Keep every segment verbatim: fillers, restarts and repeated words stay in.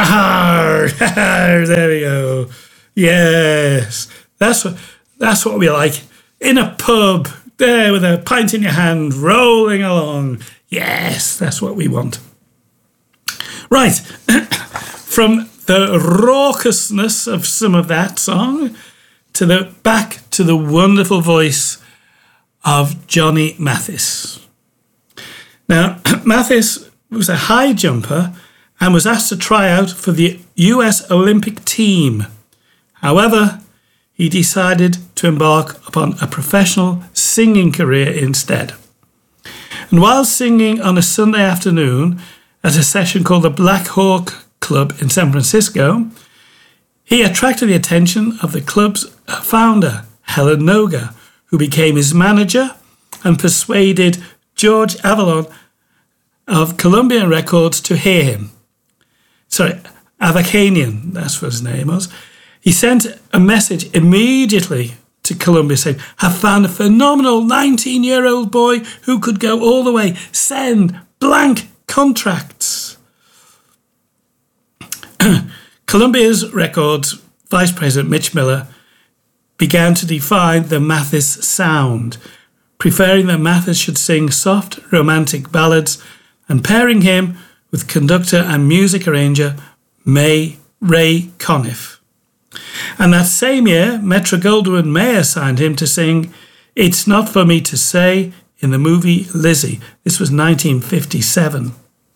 Ah, there we go. Yes, that's what that's what we like in a pub. There, with a pint in your hand, rolling along. Yes, that's what we want. Right, from the raucousness of some of that song to the back to the wonderful voice of Johnny Mathis. Now, Mathis was a high jumper and was asked to try out for the U S Olympic team. However, he decided to embark upon a professional singing career instead. And while singing on a Sunday afternoon at a session called the Black Hawk Club in San Francisco, he attracted the attention of the club's founder, Helen Noga, who became his manager and persuaded George Avalon of Columbia Records to hear him. Sorry, Avakanian, that's what his name was. He sent a message immediately to Columbia saying, "Have found a phenomenal nineteen-year-old boy who could go all the way. Send blank contracts." Columbia's Records Vice President Mitch Miller began to define the Mathis sound, preferring that Mathis should sing soft, romantic ballads and pairing him with conductor and music arranger May Ray Conniff. And that same year, Metro-Goldwyn-Mayer signed him to sing It's Not For Me To Say in the movie Lizzie. This was nineteen fifty-seven.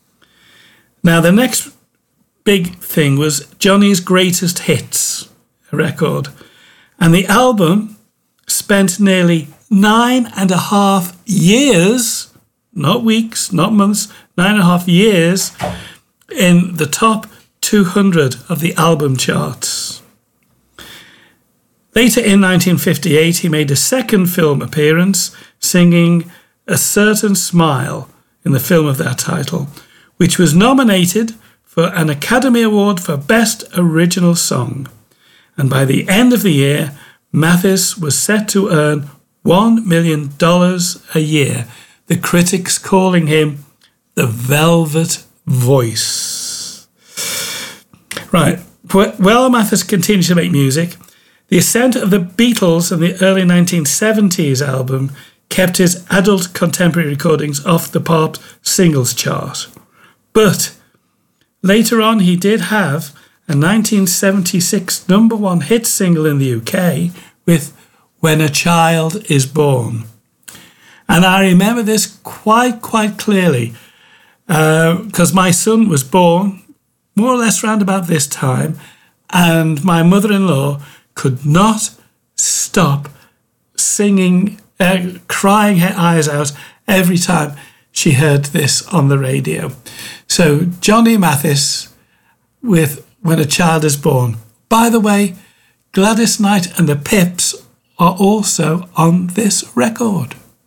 Now, the next big thing was Johnny's Greatest Hits, a record. And the album spent nearly nine and a half years, not weeks, not months, nine and a half years in the top two hundred of the album charts. Later in nineteen fifty-eight, he made a second film appearance singing A Certain Smile in the film of that title, which was nominated for an Academy Award for Best Original Song. And by the end of the year, Mathis was set to earn one million dollars a year, the critics calling him the Velvet Voice. Right, while Mathis continued to make music, the ascent of the Beatles and the early nineteen seventies album kept his adult contemporary recordings off the pop singles chart. But later on, he did have a nineteen seventy-six number one hit single in the U K with When a Child Is Born. And I remember this quite, quite clearly because uh, my son was born more or less round about this time, and my mother-in-law could not stop singing, uh, crying her eyes out every time she heard this on the radio. So Johnny Mathis with When a Child Is Born. By the way, Gladys Knight and the Pips are also on this record.